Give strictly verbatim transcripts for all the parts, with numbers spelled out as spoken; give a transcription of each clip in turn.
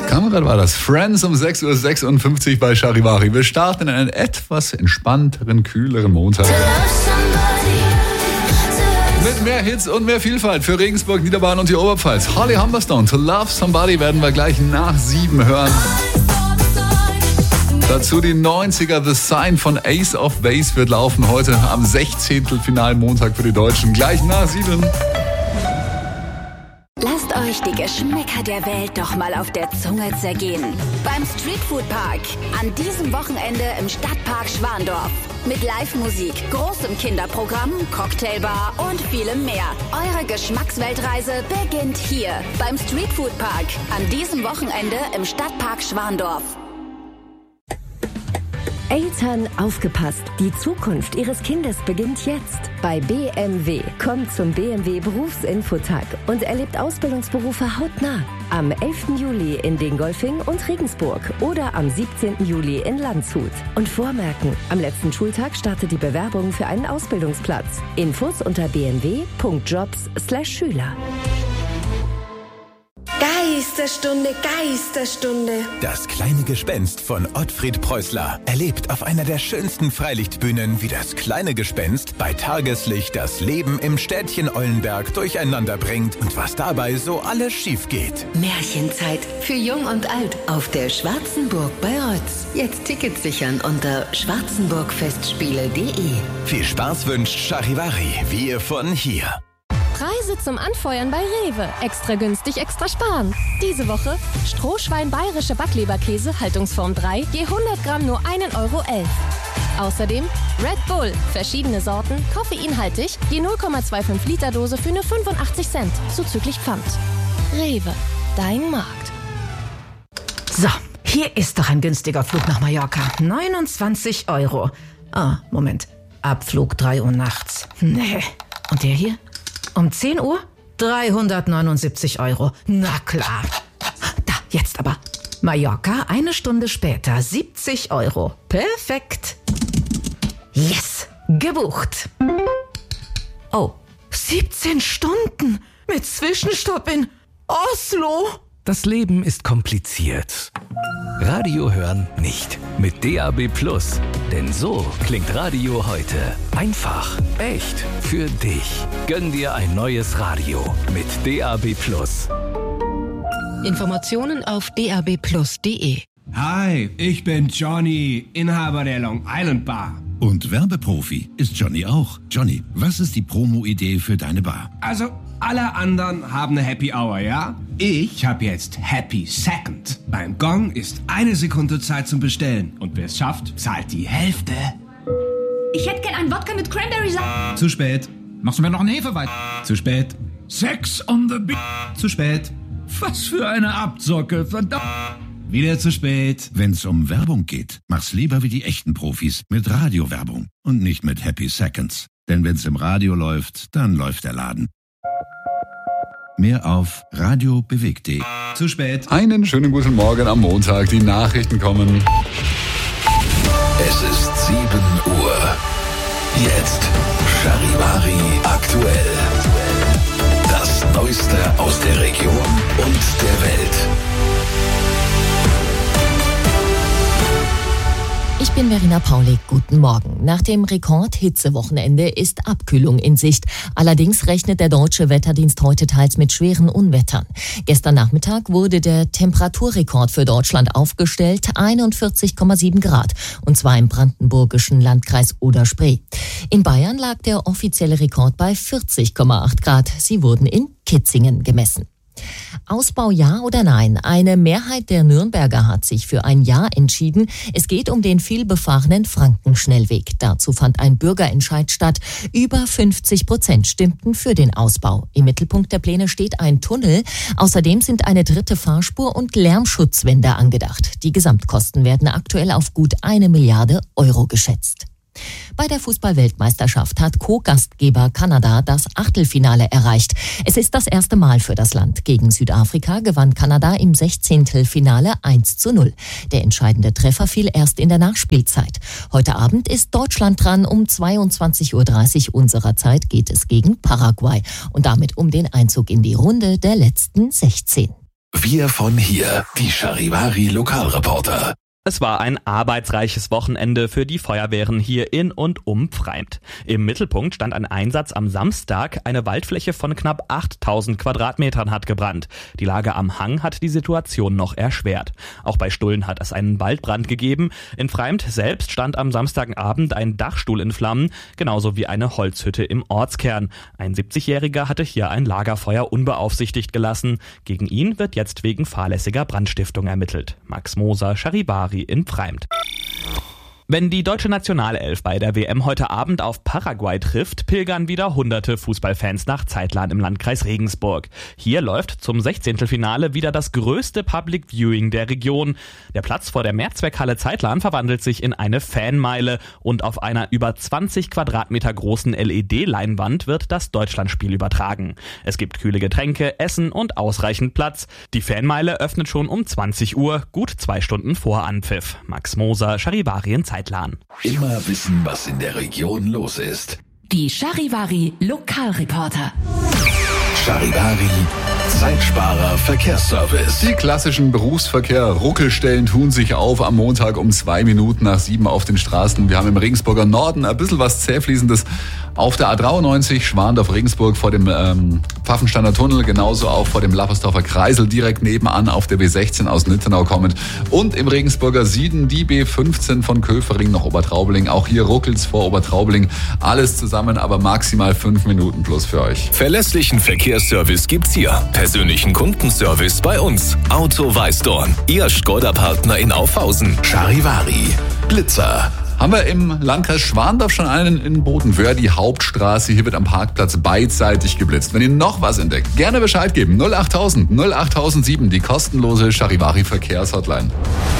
Kamerad war das. Friends um sechs Uhr sechsundfünfzig bei Charivari. Wir starten in einen etwas entspannteren, kühleren Montag. Mit mehr Hits und mehr Vielfalt für Regensburg, Niederbayern und die Oberpfalz. Holly Humberstone, To Love Somebody werden wir gleich nach sieben hören. Dazu die neunziger, The Sign von Ace of Base wird laufen heute am sechzehnten Finalmontag für die Deutschen. Gleich nach sieben. Lasst euch die Geschmäcker der Welt doch mal auf der Zunge zergehen. Beim Streetfood Park. An diesem Wochenende im Stadtpark Schwandorf. Mit Live-Musik, großem Kinderprogramm, Cocktailbar und vielem mehr. Eure Geschmacksweltreise beginnt hier beim Streetfood Park. An diesem Wochenende im Stadtpark Schwandorf. Eltern, aufgepasst! Die Zukunft Ihres Kindes beginnt jetzt bei B M W. Kommt zum B M W Berufsinfotag und erlebt Ausbildungsberufe hautnah. Am elften Juli in Dingolfing und Regensburg oder am siebzehnten Juli in Landshut. Und vormerken, am letzten Schultag startet die Bewerbung für einen Ausbildungsplatz. Infos unter b m w punkt jobs slash schüler. Geisterstunde, Geisterstunde. Das kleine Gespenst von Ottfried Preußler erlebt auf einer der schönsten Freilichtbühnen, wie das kleine Gespenst bei Tageslicht das Leben im Städtchen Eulenberg durcheinander bringt und was dabei so alles schief geht. Märchenzeit für Jung und Alt auf der Schwarzenburg bei Rotz. Jetzt Tickets sichern unter schwarzenburgfestspiele punkt de. Viel Spaß wünscht Charivari, wir von hier. Preise zum Anfeuern bei Rewe. Extra günstig, extra sparen. Diese Woche Strohschwein bayerische Backleberkäse, Haltungsform drei, je hundert Gramm nur ein Euro elf. Außerdem Red Bull, verschiedene Sorten, koffeinhaltig, je null Komma fünfundzwanzig Liter Dose für nur fünfundachtzig Cent, zuzüglich Pfand. Rewe, dein Markt. So, hier ist doch ein günstiger Flug nach Mallorca. neunundzwanzig Euro. Ah, Moment. Abflug drei Uhr nachts. Nee. Und der hier? Um zehn Uhr? dreihundertneunundsiebzig Euro. Na klar. Da, jetzt aber. Mallorca, eine Stunde später, siebzig Euro. Perfekt. Yes, gebucht. Oh, siebzehn Stunden mit Zwischenstopp in Oslo. Das Leben ist kompliziert. Radio hören nicht. Mit D A B Plus. Denn so klingt Radio heute. Einfach, echt, für dich. Gönn dir ein neues Radio mit D A B Plus. Informationen auf d a b plus punkt de. Hi, ich bin Johnny, Inhaber der Long Island Bar. Und Werbeprofi ist Johnny auch. Johnny, was ist die Promo-Idee für deine Bar? Also, alle anderen haben eine Happy Hour, ja? Ich habe jetzt Happy Second. Beim Gong ist eine Sekunde Zeit zum Bestellen. Und wer es schafft, zahlt die Hälfte. Ich hätte gern einen Wodka mit Cranberry-Saft. Zu spät. Machst du mir noch einen Hefeweizen? Zu spät. Sex on the beat. Zu spät. Was für eine Abzocke, verdammt. Wieder zu spät. Wenn's um Werbung geht, mach's lieber wie die echten Profis mit Radiowerbung und nicht mit Happy Seconds. Denn wenn's im Radio läuft, dann läuft der Laden. Mehr auf radiobewegt punkt de. Zu spät. Einen schönen guten Morgen am Montag. Die Nachrichten kommen. Es ist sieben Uhr. Jetzt Charivari aktuell. Das Neueste aus der Region und der Welt. Ich bin Verena Paulik, guten Morgen. Nach dem Rekord-Hitzewochenende ist Abkühlung in Sicht. Allerdings rechnet der Deutsche Wetterdienst heute teils mit schweren Unwettern. Gestern Nachmittag wurde der Temperaturrekord für Deutschland aufgestellt, einundvierzig Komma sieben Grad, und zwar im brandenburgischen Landkreis Oder-Spree. In Bayern lag der offizielle Rekord bei vierzig Komma acht Grad. Sie wurden in Kitzingen gemessen. Ausbau ja oder nein? Eine Mehrheit der Nürnberger hat sich für ein Ja entschieden. Es geht um den vielbefahrenen Frankenschnellweg. Dazu fand ein Bürgerentscheid statt. Über fünfzig Prozent stimmten für den Ausbau. Im Mittelpunkt der Pläne steht ein Tunnel. Außerdem sind eine dritte Fahrspur und Lärmschutzwände angedacht. Die Gesamtkosten werden aktuell auf gut eine Milliarde Euro geschätzt. Bei der Fußball-Weltmeisterschaft hat Co-Gastgeber Kanada das Achtelfinale erreicht. Es ist das erste Mal für das Land. Gegen Südafrika gewann Kanada im Sechzehntelfinale eins zu null. Der entscheidende Treffer fiel erst in der Nachspielzeit. Heute Abend ist Deutschland dran. Um zweiundzwanzig Uhr dreißig unserer Zeit geht es gegen Paraguay und damit um den Einzug in die Runde der letzten sechzehn. Wir von hier, die Charivari Lokalreporter. Es war ein arbeitsreiches Wochenende für die Feuerwehren hier in und um Pfreimd. Im Mittelpunkt stand ein Einsatz am Samstag. Eine Waldfläche von knapp achttausend Quadratmetern hat gebrannt. Die Lage am Hang hat die Situation noch erschwert. Auch bei Stullen hat es einen Waldbrand gegeben. In Pfreimd selbst stand am Samstagabend ein Dachstuhl in Flammen, genauso wie eine Holzhütte im Ortskern. Ein siebzigjähriger hatte hier ein Lagerfeuer unbeaufsichtigt gelassen. Gegen ihn wird jetzt wegen fahrlässiger Brandstiftung ermittelt. Max Moser, Charivari in Pfreimd. Wenn die deutsche Nationalelf bei der W M heute Abend auf Paraguay trifft, pilgern wieder hunderte Fußballfans nach Zeitlahn im Landkreis Regensburg. Hier läuft zum Sechzehntelfinale wieder das größte Public Viewing der Region. Der Platz vor der Mehrzweckhalle Zeitlahn verwandelt sich in eine Fanmeile und auf einer über zwanzig Quadratmeter großen L E D-Leinwand wird das Deutschlandspiel übertragen. Es gibt kühle Getränke, Essen und ausreichend Platz. Die Fanmeile öffnet schon um zwanzig Uhr, gut zwei Stunden vor Anpfiff. Max Moser, Charivari in Zeitlahn. Immer wissen, was in der Region los ist. Die Charivari Lokalreporter. Charivari Zeitsparer Verkehrsservice. Die klassischen Berufsverkehr-Ruckelstellen tun sich auf am Montag um zwei Minuten nach sieben auf den Straßen. Wir haben im Regensburger Norden ein bisschen was Zähfließendes auf der A dreiundneunzig, Schwandorf-Regensburg vor dem ähm, Pfaffensteiner Tunnel, genauso auch vor dem Lappersdorfer Kreisel, direkt nebenan auf der B sechzehn aus Nittenau kommend. Und im Regensburger Süden die B fünfzehn von Köfering nach Obertraubeling. Auch hier ruckelt's vor Obertraubeling. Alles zusammen, aber maximal fünf Minuten plus für euch. Verlässlichen Verkehrsservice gibt's hier. Persönlichen Kundenservice bei uns. Auto Weißdorn. Ihr Skoda-Partner in Aufhausen. Charivari. Blitzer. Haben wir im Landkreis Schwandorf schon einen in Bodenwöhr, die Hauptstraße. Hier wird am Parkplatz beidseitig geblitzt. Wenn ihr noch was entdeckt, gerne Bescheid geben. null achttausend, null achttausendsieben, die kostenlose Charivari Verkehrshotline.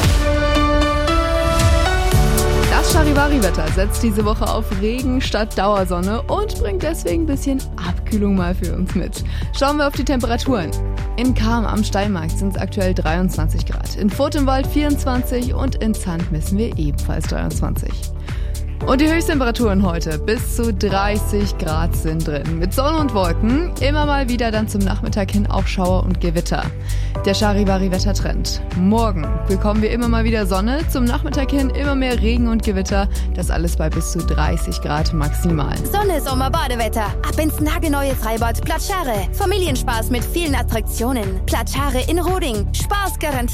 Das Charivari-Wetter setzt diese Woche auf Regen statt Dauersonne und bringt deswegen ein bisschen Abkühlung mal für uns mit. Schauen wir auf die Temperaturen. In Cham am Steilmarkt sind es aktuell dreiundzwanzig Grad, in Furth im Wald vierundzwanzig und in Zand messen wir ebenfalls dreiundzwanzig. Und die Höchsttemperaturen heute bis zu dreißig Grad sind drin. Mit Sonne und Wolken, immer mal wieder dann zum Nachmittag hin auch Schauer und Gewitter. Der Charivari-Wettertrend. Morgen bekommen wir immer mal wieder Sonne, zum Nachmittag hin immer mehr Regen und Gewitter. Das alles bei bis zu dreißig Grad maximal. Sonne, Sommer, Badewetter. Ab ins nagelneue Freibad Platschare. Familienspaß mit vielen Attraktionen. Platschare in Roding. Spaß garantiert.